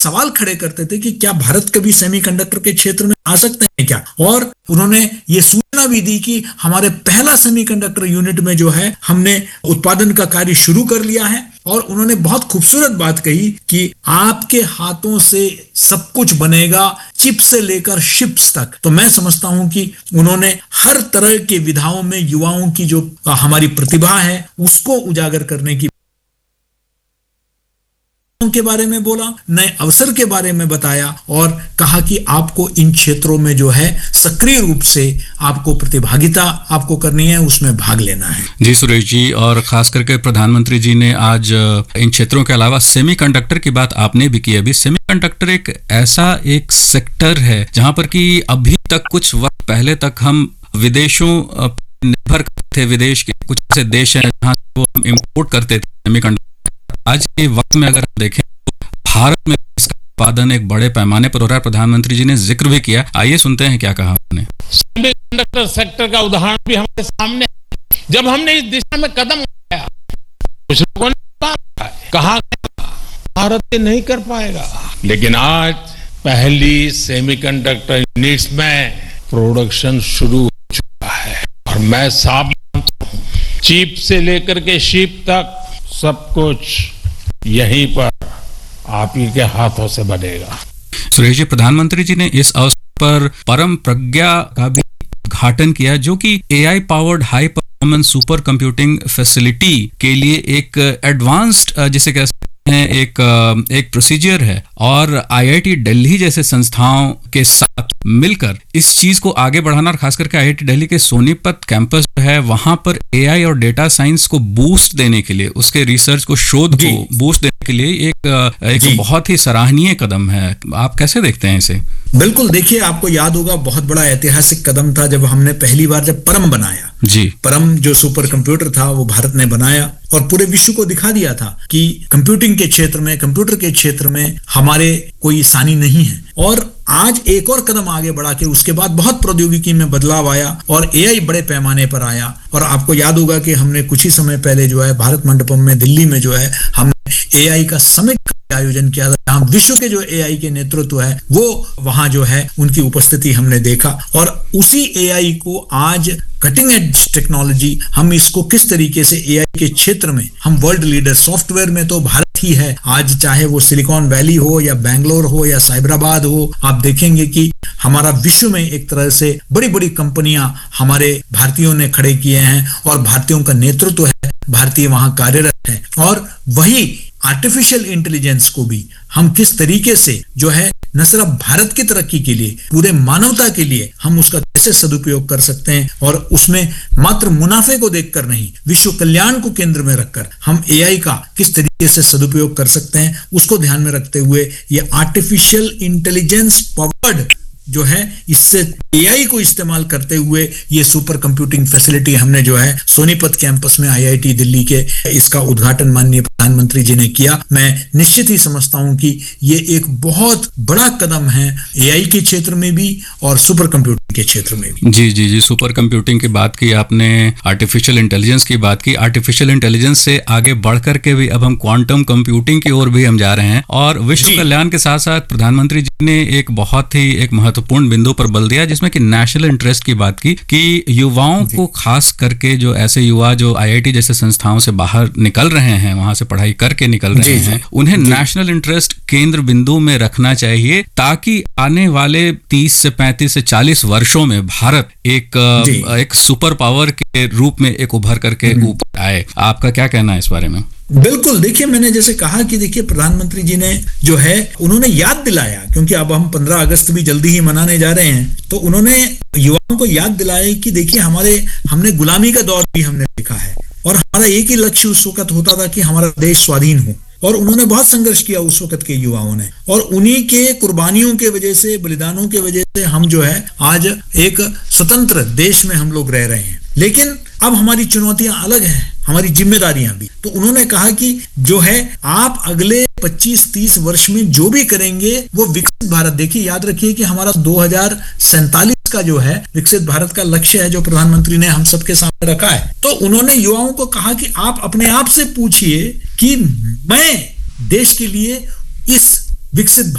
सवाल खड़े करते थे कि क्या भारत कभी सेमीकंडक्टर के क्षेत्र में आ सकते हैं क्या, और उन्होंने ये सूचना भी दी कि हमारे पहला सेमीकंडक्टर यूनिट में जो है हमने उत्पादन का कार्य शुरू कर लिया है। और उन्होंने बहुत खूबसूरत बात कही कि आपके हाथों से सब कुछ बनेगा, चिप से लेकर शिप्स तक। तो मैं समझता हूं कि उन्होंने हर तरह के विधाओं में युवाओं की जो हमारी प्रतिभा है उसको उजागर करने की के बारे में बोला, नए अवसर के बारे में बताया और कहा कि आपको इन क्षेत्रों में जो है सक्रिय रूप से आपको प्रतिभागिता आपको करनी है, उसमें भाग लेना है। जी सुरेश जी, और खास करके प्रधानमंत्री जी ने आज इन क्षेत्रों के अलावा सेमीकंडक्टर की बात आपने भी की। अभी सेमीकंडक्टर एक ऐसा एक सेक्टर है जहां पर कि अभी तक कुछ वक्त पहले तक हम विदेशों निर्भर थे, विदेश के कुछ ऐसे देश हैं जहां वो हम इम्पोर्ट करते थे सेमीकंडक्टर। आज के वक्त में अगर हम देखें तो भारत में इसका उत्पादन एक बड़े पैमाने पर हो रहा है। प्रधानमंत्री जी ने जिक्र भी किया, आइए सुनते हैं क्या कहा उन्होंने। सेमीकंडक्टर सेक्टर का उदाहरण भी हमारे सामने है। जब हमने इस दिशा में कदम उठाया, कुछ लोगों ने कहा भारत नहीं कर पाएगा, लेकिन आज पहली सेमीकंडक्टर यूनिट्स में प्रोडक्शन शुरू हो चुका है। और मैं साफ मानता हूं, चिप से लेकर के शिप तक सब कुछ यहीं पर आप ही के हाथों से बनेगा। सुरेश जी, प्रधानमंत्री जी ने इस अवसर पर परम प्रज्ञा का भी उद्घाटन किया, जो कि AI powered high performance super computing facility के लिए एक एडवांस्ड जिसे कह सकते हैं एक प्रोसीजर है। और IIT दिल्ली जैसे संस्थाओं के साथ मिलकर इस चीज को आगे बढ़ाना, और खास करके IIT दिल्ली के सोनीपत कैंपस है वहां पर AI और डेटा साइंस को बूस्ट देने के लिए, उसके रिसर्च को, शोध को बूस्ट देने के लिए एक बहुत ही सराहनीय कदम है। आप कैसे देखते हैं इसे? बिल्कुल, देखिए आपको याद होगा बहुत बड़ा ऐतिहासिक कदम था जब हमने पहली बार जब परम बनाया। जी, परम जो सुपर कंप्यूटर था वो भारत ने बनाया और पूरे विश्व को दिखा दिया था कि कंप्यूटिंग के क्षेत्र में, कंप्यूटर के क्षेत्र में हमारे कोई सानी नहीं है। और आज एक और कदम आगे बढ़ा के उसके बाद बहुत प्रौद्योगिकी में बदलाव आया और AI बड़े पैमाने पर आया। और आपको याद होगा कि हमने कुछ ही समय पहले जो है भारत मंडपम में दिल्ली में जो है हमने AI का समिट का आयोजन किया था, जहां विश्व के जो AI के नेतृत्व है वो वहां जो है उनकी उपस्थिति हमने देखा। और उसी AI को आज कटिंग एज टेक्नोलॉजी, हम इसको किस तरीके से AI के क्षेत्र में हम वर्ल्ड लीडर, सॉफ्टवेयर में तो भारत ही है आज, चाहे वो सिलिकॉन वैली हो या बैंगलोर हो या साइबराबाद हो। आप देखेंगे कि हमारा विश्व में एक तरह से बड़ी बड़ी कंपनियां हमारे भारतीयों ने खड़े किए हैं और भारतीयों का नेतृत्व है, भारतीय वहां कार्यरत है। और वही आर्टिफिशियल इंटेलिजेंस को भी हम किस तरीके से जो है न सिर्फ भारत की तरक्की के लिए, पूरे मानवता के लिए हम उसका कैसे सदुपयोग कर सकते हैं, और उसमें मात्र मुनाफे को देखकर नहीं, विश्व कल्याण को केंद्र में रखकर हम AI का किस तरीके से सदुपयोग कर सकते हैं, उसको ध्यान में रखते हुए ये आर्टिफिशियल इंटेलिजेंस पावर्ड जो है, इससे AI को इस्तेमाल करते हुए ये सुपर कंप्यूटिंग फैसिलिटी हमने जो है सोनीपत कैंपस में IIT दिल्ली के इसका उद्घाटन माननीय प्रधानमंत्री जी ने किया। मैं निश्चित ही समझता हूं कि ये एक बहुत बड़ा कदम है AI के क्षेत्र में भी और सुपर कंप्यूटिंग के क्षेत्र में भी। जी, सुपर कंप्यूटिंग की बात की आपने, आर्टिफिशियल इंटेलिजेंस की बात की। आर्टिफिशियल इंटेलिजेंस से आगे बढ़ करके भी अब हम क्वांटम कंप्यूटिंग की ओर भी हम जा रहे हैं। और विश्व कल्याण के साथ साथ प्रधानमंत्री जी ने एक बहुत ही एक महत्वपूर्ण बिंदु पर बल दिया, जिसमें कि नेशनल इंटरेस्ट की बात की कि युवाओं को, खास करके जो ऐसे युवा जो IIT जैसे संस्थाओं से बाहर निकल रहे हैं, वहां से पढ़ाई करके निकल रहे हैं, उन्हें नेशनल इंटरेस्ट केंद्र बिंदु में रखना चाहिए, ताकि आने वाले 30 से 35 से 40 वर्षों में भारत एक सुपर पावर के रूप में एक उभर करके ऊपर आए। आपका क्या कहना है इस बारे में? बिल्कुल, देखिए मैंने जैसे कहा कि देखिए प्रधानमंत्री जी ने जो है उन्होंने याद दिलाया, क्योंकि अब हम 15 अगस्त भी जल्दी ही मनाने जा रहे हैं, तो उन्होंने युवाओं को याद दिलाया कि देखिए हमने गुलामी का दौर भी हमने देखा है और हमारा एक ही लक्ष्य उस वक्त होता था कि हमारा देश स्वाधीन हो। और उन्होंने बहुत संघर्ष किया उस वक्त के युवाओं ने, और उन्हीं के कुर्बानियों के वजह से, बलिदानों के वजह से हम जो है आज एक स्वतंत्र देश में हम लोग रह रहे हैं। लेकिन अब हमारी चुनौतियां अलग हैं, हमारी जिम्मेदारियां भी। तो उन्होंने कहा कि जो है आप अगले 25-30 वर्ष में जो भी करेंगे वो विकसित भारत, देखिए याद रखिए कि हमारा 2047 का जो है विकसित भारत का लक्ष्य है जो प्रधानमंत्री ने हम सबके सामने रखा है। तो उन्होंने युवाओं को कहा कि आप अपने आप से पूछिए कि मैं देश के लिए इस विकसित